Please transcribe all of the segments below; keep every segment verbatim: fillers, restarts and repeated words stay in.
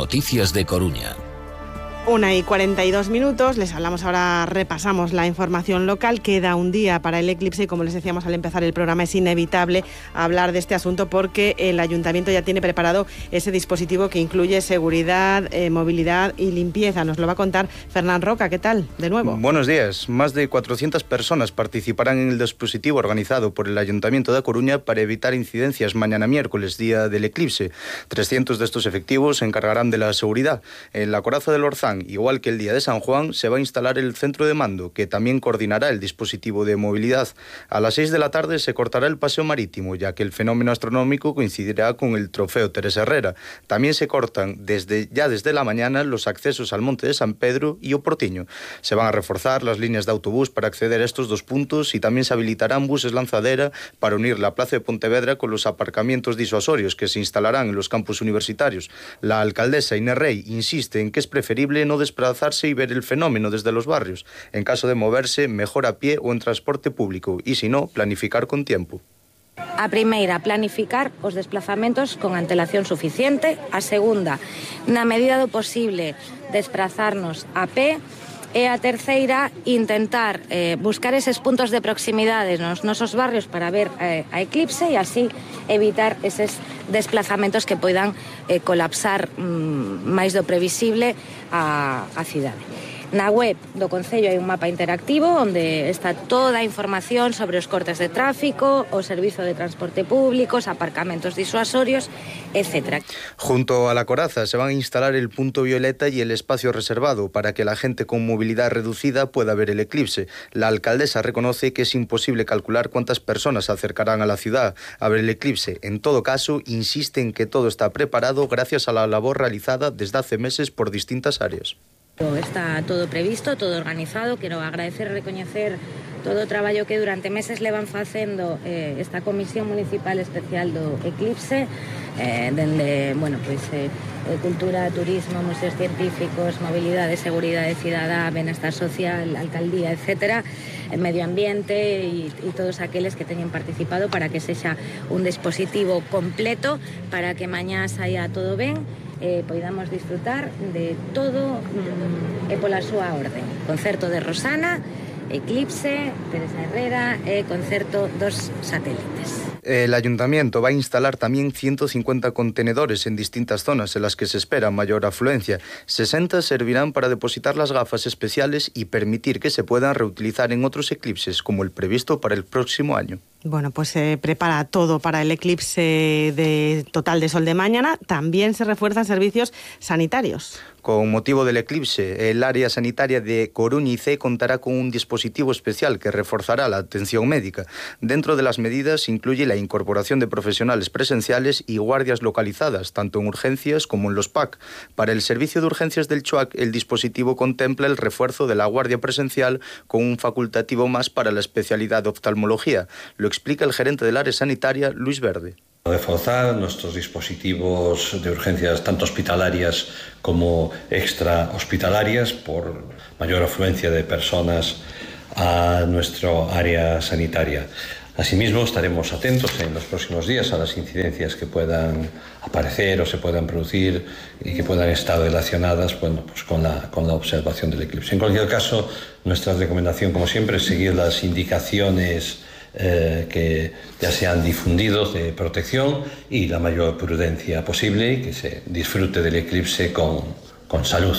Noticias de Coruña. Una y cuarenta y dos minutos, les hablamos ahora, repasamos la información local. Queda un día para el eclipse y, como les decíamos al empezar el programa, es inevitable hablar de este asunto porque el Ayuntamiento ya tiene preparado ese dispositivo que incluye seguridad, eh, movilidad y limpieza. Nos lo va a contar Fernán Roca. ¿Qué tal? De nuevo. Buenos días. Más de cuatrocientas personas participarán en el dispositivo organizado por el Ayuntamiento de A Coruña para evitar incidencias mañana miércoles, día del eclipse. trescientos de estos efectivos se encargarán de la seguridad. En la coraza del Orzán, igual que el día de San Juan, se va a instalar el centro de mando, que también coordinará el dispositivo de movilidad. A las seis de la tarde se cortará el paseo marítimo, ya que el fenómeno astronómico coincidirá con el trofeo Teresa Herrera. También se cortan desde, ya desde la mañana los accesos al Monte de San Pedro y o Portiño. Se van a reforzar las líneas de autobús para acceder a estos dos puntos y también se habilitarán buses lanzadera para unir la plaza de Pontevedra con los aparcamientos disuasorios que se instalarán en los campus universitarios. La alcaldesa Inés Rey insiste en que es preferible no desplazarse y ver el fenómeno desde los barrios. En caso de moverse, mejor a pie o en transporte público y, si no, planificar con tiempo. A primeira, planificar os desplazamentos con antelación suficiente. A segunda, na medida do posible, desplazarnos a pé. E a terceira, intentar eh, buscar eses puntos de proximidade nos nosos barrios para ver eh, a eclipse e así evitar eses desplazamentos que poidan eh, colapsar mm, máis do previsible a, a cidade. Na web do Concello hai un mapa interactivo onde está toda a información sobre os cortes de tráfico, o servizo de transporte público, os aparcamentos disuasorios, etcétera. Junto a la coraza se van a instalar el punto violeta y el espacio reservado para que la gente con movilidad reducida pueda ver el eclipse. La alcaldesa reconoce que es imposible calcular cuántas personas se acercarán a la ciudad a ver el eclipse. En todo caso, insiste en que todo está preparado gracias a la labor realizada desde hace meses por distintas áreas. Está todo previsto, todo organizado. Quero agradecer e recoñecer todo o traballo que durante meses levan facendo eh, esta Comisión Municipal Especial do Eclipse, eh, dende, bueno, pois, eh, cultura, turismo, museos científicos, mobilidade, seguridade cidadá, benestar social, alcaldía, etcétera, medio ambiente e, e todos aqueles que teñen participado para que sexa un dispositivo completo para que mañá saia todo ben. Eh, poidamos disfrutar de todo mm, e pola súa orden. Concerto de Rosana, eclipse, Teresa Herrera e concerto dos satélites. El Ayuntamiento va a instalar también ciento cincuenta contenedores en distintas zonas en las que se espera mayor afluencia. sesenta servirán para depositar las gafas especiales y permitir que se puedan reutilizar en otros eclipses, como el previsto para el próximo año. Bueno, pues se prepara todo para el eclipse de total de sol de mañana. También se refuerzan servicios sanitarios. Con motivo del eclipse, el área sanitaria de Coruña I C contará con un dispositivo especial que reforzará la atención médica. Dentro de las medidas incluye la incorporación de profesionales presenciales y guardias localizadas, tanto en urgencias como en los P A C. Para el servicio de urgencias del CHUAC, el dispositivo contempla el refuerzo de la guardia presencial con un facultativo más para la especialidad de oftalmología. Lo explica el gerente del área sanitaria, Luis Verde. Reforzar nuestros dispositivos de urgencias tanto hospitalarias como extra hospitalarias por mayor afluencia de personas a nuestro área sanitaria. Asimismo, estaremos atentos en los próximos días a las incidencias que puedan aparecer o se puedan producir y que puedan estar relacionadas, bueno, pues con la, con la observación del eclipse. En cualquier caso, nuestra recomendación, como siempre, es seguir las indicaciones Eh, que ya se han difundido de protección y la mayor prudencia posible y que se disfrute del eclipse con, con salud.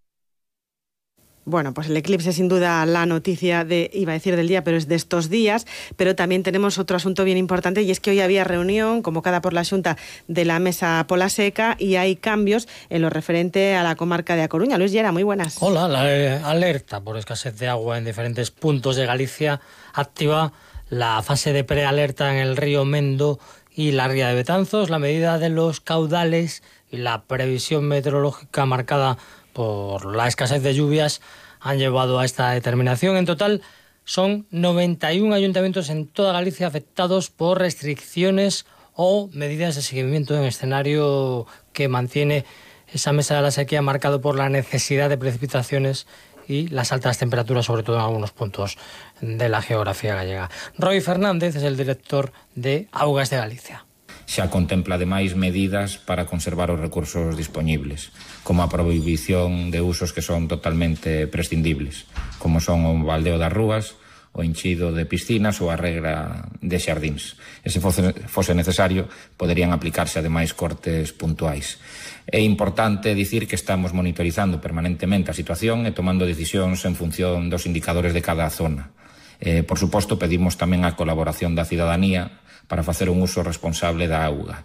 Bueno, pues el eclipse sin duda la noticia de, iba a decir del día, pero es de estos días, pero también tenemos otro asunto bien importante y es que hoy había reunión convocada por la Xunta de la Mesa Pola Seca y hay cambios en lo referente a la comarca de A Coruña. Luis Llera, muy buenas. Hola, la eh, alerta por escasez de agua en diferentes puntos de Galicia activa la fase de prealerta en el río Mendo y la ría de Betanzos. La medida de los caudales y la previsión meteorológica marcada por la escasez de lluvias han llevado a esta determinación. En total son noventa y un ayuntamientos en toda Galicia afectados por restricciones o medidas de seguimiento en escenario que mantiene esa mesa de la sequía marcado por la necesidad de precipitaciones y las altas temperaturas, sobre todo en algunos puntos de la geografía gallega. Roy Fernández es el director de Augas de Galicia. xa contempla ademais medidas para conservar os recursos disponibles, como a prohibición de usos que son totalmente prescindibles, como son o baldeo das rúas, o enchido de piscinas ou a regra de xardíns. E se fose, fose necesario, poderían aplicarse ademais cortes puntuais. É importante dicir que estamos monitorizando permanentemente a situación e tomando decisións en función dos indicadores de cada zona. Eh, por suposto, pedimos tamén a colaboración da cidadanía para facer un uso responsable da auga.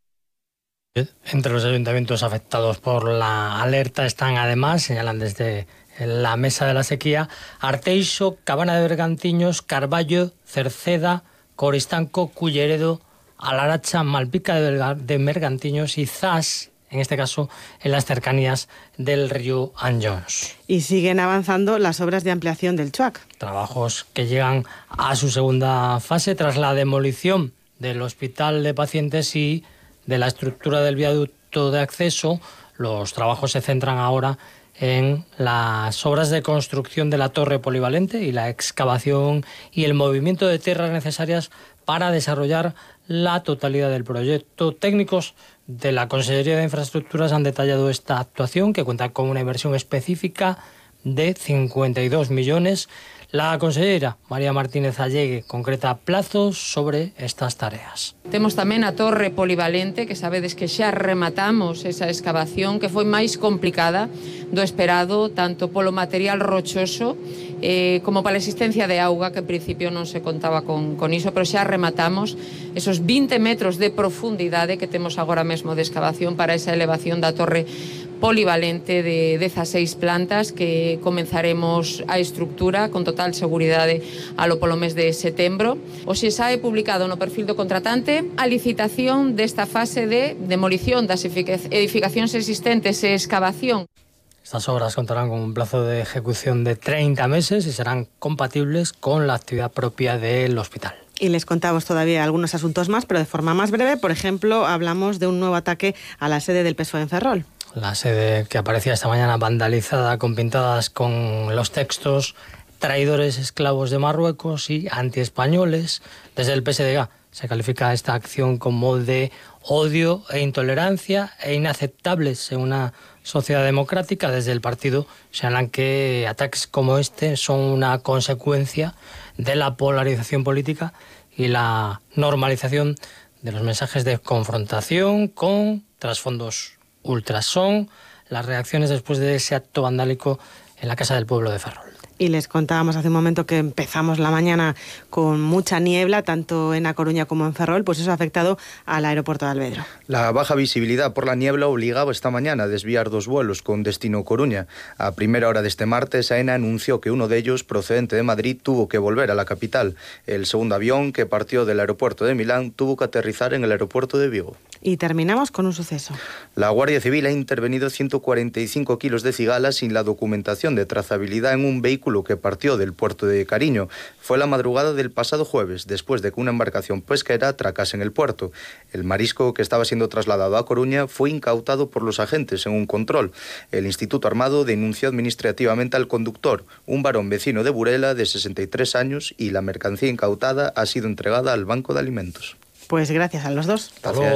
Entre los ayuntamientos afectados por la alerta están además, señalan desde la mesa de la sequía, Arteixo, Cabana de Bergantiños, Carballo, Cerceda, Coristanco, Culleredo, Alaracha, Malpica de, de Bergantiños y Zas, en este caso en las cercanías del río Anllóns. Y siguen avanzando las obras de ampliación del Chuac. Trabajos que llegan a su segunda fase tras la demolición del hospital de pacientes y de la estructura del viaducto de acceso. Los trabajos se centran ahora en las obras de construcción de la torre polivalente y la excavación y el movimiento de tierras necesarias para desarrollar la totalidad del proyecto. Técnicos de la Consellería de Infraestructuras han detallado esta actuación, que cuenta con una inversión específica de cincuenta y dos millones. La consellera María Martínez Allegue concreta plazos sobre estas tareas. Temos tamén a torre polivalente, que sabedes que xa rematamos esa excavación, que foi máis complicada do esperado, tanto polo material rochoso eh, como para a existencia de auga, que en principio non se contaba con, con iso, pero xa rematamos esos vinte metros de profundidade que temos agora mesmo de excavación para esa elevación da torre polivalente de dezaseis plantas, que comenzaremos a estructura con total seguridade alo polo mes de setembro. Hoxe sae publicado no perfil do contratante a licitación desta fase de demolición das edificacións existentes e excavación. Estas obras contarán con un plazo de ejecución de treinta meses y serán compatibles con la actividad propia del hospital. Y les contamos todavía algunos asuntos más, pero de forma más breve. Por ejemplo, hablamos de un nuevo ataque a la sede del P S O E en Ferrol. La sede que aparecía esta mañana vandalizada con pintadas con los textos traidores esclavos de Marruecos y antiespañoles. Desde el P S D G se califica esta acción como de odio e intolerancia e inaceptables en una sociedad democrática. Desde el partido señalan que ataques como este son una consecuencia de la polarización política y la normalización de los mensajes de confrontación con trasfondos ultras. Son las reacciones después de ese acto vandálico en la Casa del Pueblo de Ferrol. Y les contábamos hace un momento que empezamos la mañana con mucha niebla, tanto en A Coruña como en Ferrol, pues eso ha afectado al aeropuerto de Alvedro. La baja visibilidad por la niebla obligaba esta mañana a desviar dos vuelos con destino Coruña. A primera hora de este martes, AENA anunció que uno de ellos, procedente de Madrid, tuvo que volver a la capital. El segundo avión, que partió del aeropuerto de Milán, tuvo que aterrizar en el aeropuerto de Vigo. Y terminamos con un suceso. La Guardia Civil ha intervenido ciento cuarenta y cinco kilos de cigalas sin la documentación de trazabilidad en un vehículo que partió del puerto de Cariño. Fue la madrugada del pasado jueves, después de que una embarcación pesquera atracase en el puerto. El marisco, que estaba siendo trasladado a Coruña, fue incautado por los agentes en un control. El Instituto Armado denunció administrativamente al conductor, un varón vecino de Burela de sesenta y tres años, y la mercancía incautada ha sido entregada al Banco de Alimentos. Pues gracias a los dos. Gracias.